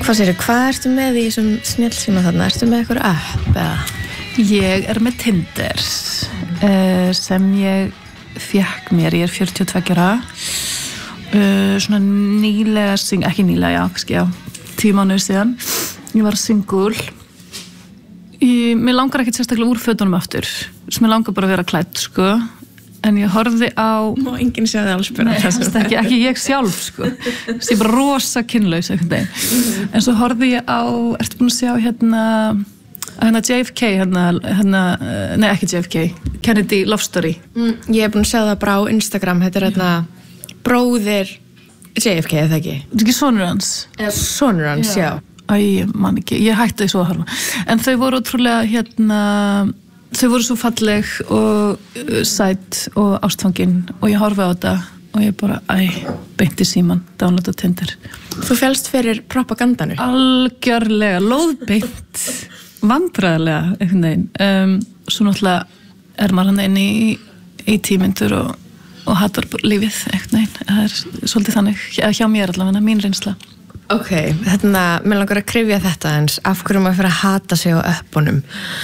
Hvað segirðu, hvað ertu með í þessum snjallsíma þarna? Ertu með eitthvað app eða? Ég með Tinder sem ég fékk mér, ég 42 ára svona nýlega ekki nýlega, já 10 mánuðir síðan ég var single mér langar ekkert sérstaklega úr fötunum aftur sem mér langar bara að vera klædd sko en ég horfði á Má enginn sjá þig alls spura ekki ég sjálf sko ég bara rosa kynlaus einhvern veginn en svo horfði ég á ertu búin að sjá hérna JFK nei ekki JFK Kennedy Love Story Ég búin að sjá það bara á Instagram þetta hérna bróðir JFK eða ekki þetta ekki sonur hans sonur hans, já Æ, man ekki, ég hætti því svo að horfa en þau voru ótrúlega þau voru svo falleg og sæt og ástfangin og ég horfi á þetta og ég bara, beint í síman downloada Tinder Þú félst fyrir propagandanu algjörlega, lóðbeint vandræðilega einhvern veginn svo náttúrulega maður hann inni í 10 mínútur og hatar lífið einhvern veginn það svolítið þannig, hjá mér allavega mín reynsla Ok, mér langar að kryfja þetta eins af hverju maður fyrir að hata sig á appunum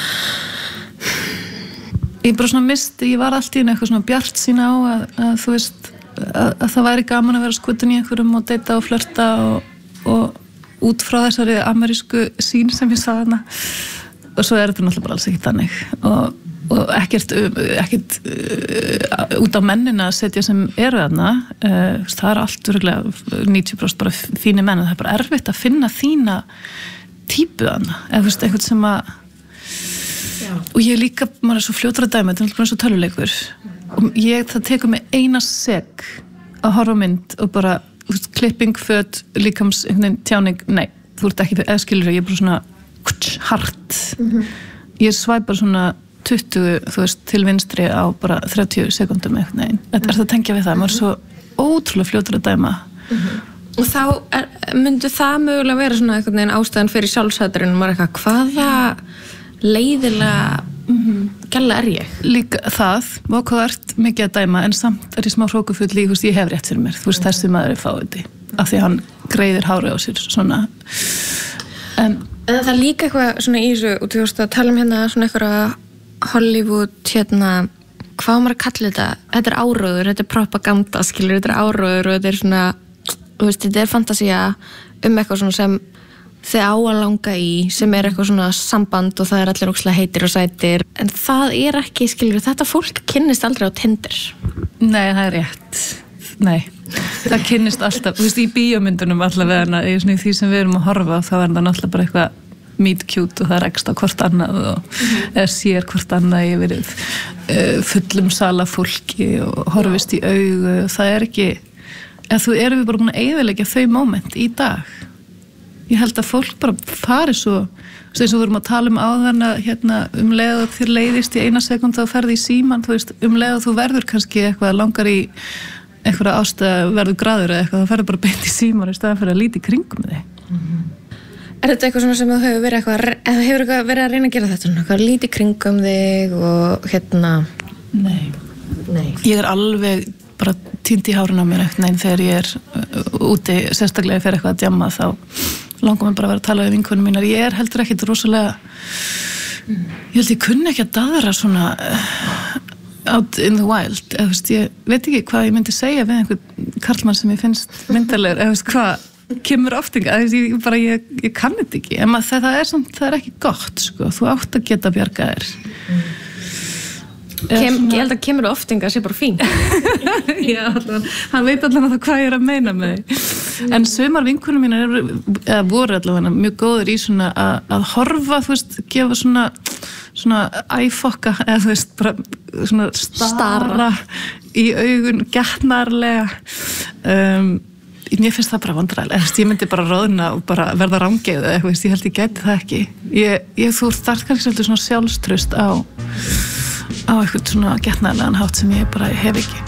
Ég bara svona misti, ég var allt í eitthvað svona bjart sína á að þú veist að það væri gaman að vera skutin í einhverjum og deyta og flörta og út frá þessari amerísku sín sem ég sá þarna og svo þetta náttúrulega bara alls ekki þannig og ekkert út á mennina að setja sem eru þarna það allt örugglega 90% bara fínir menn það bara erfitt að finna þína típu þarna eða þú veist, eitthvað sem að og ég líka, maður svo fljótur að dæma þetta er bara eins og tölvuleikur og það tekur mig eina sek að horfa mynd og bara klipping, föt, líkams tjáning, nei, þú ert ekki eða skilur ég er bara svona hart ég svæp bara svona 20, þú veist, til vinstri á bara 30 sekúndum eitthvað neginn. Þetta það að tengja við það, maður svo ótrúlega fljótur að dæma. Og þá myndi það mögulega vera svona eitthvað neginn ástæðan fyrir sjálfsætturinn maður eitthvað, hvaða leiðilega gæla ég? Líka það, hvað ert mikið að dæma, en samt ég smá hrókufull í, þú veist, ég hef rétt fyrir mér, þú veist, þessi maður fáiði, af því hann greiðir hárið á sér, svona. En það er líka eitthvað svona í þessu, og þú veist að tala hérna svona eitthvað Hollywood, hvað maður að kalla þetta áróður, þetta propaganda, skilur, þetta áróður og þetta svona, þú veist, þetta fantasía eitthvað svona sem þið á að langa í, sem eitthvað svona samband og það allir ókslega heitir og sætir, en það ekki, skilur, þetta fólk kynnist aldrei á Tinder. Nei, það er rétt. Nei, það kynnist alltaf, þú veist, í bíómyndunum allavega, í því sem við erum að horfa, þá það náttúrulega bara eitthvað meet cute og það rekst á hvort annað og sér hvort annað ég verið fullum sala fólki og horfist í augu og það ekki við bara búin að eyðileggja þau moment í dag ég held að fólk bara fari svo eins og við erum að tala áðan að leið að þér leiðist í 1 sekúndu og ferði í síman, þú veist, leið að þú verður kannski eitthvað langar í einhverja ástæðu verður graður eða eitthvað, þá ferður bara beint í síman í staðan fyrir að líti kringum þig þetta eitthvað svona sem þú hefur verið að reyna að gera þetta eitthvað lítið kringum þig og Nei. Ég alveg bara týnd í hárun á mér eitthvað þegar ég úti sérstaklega fyrir eitthvað að djamma þá langar mér bara að vera að tala við vinkonum mínar ég heldur ekkit rosalega ég held ég kunni ekki að daðra svona out in the wild ég veit ekki hvað ég myndi segja við einhvern karlmann sem ég finnst myndalegur eða hvað kemur oftinga, ég kann þetta ekki en það er ekki gott sko. Þú átt að geta bjarga þér Ég held að kemur oftinga sé bara fín Já, hann veit allavega hvað ég er að meina með því en sumar vinkonum mínar voru allavega mjög góður í svona að horfa, þú veist, gefa svona æfokka eða þú veist, bara svona stara í augun getnarlega mér finnst það bara vandræðilega ég myndi bara róðna og bara verða rangeið eða eitthvað, ég held ég gæti það ekki þú þarf kannski svolítið svona sjálfstraust á eitthvað svona getnæðilegan hátt sem ég bara hef ekki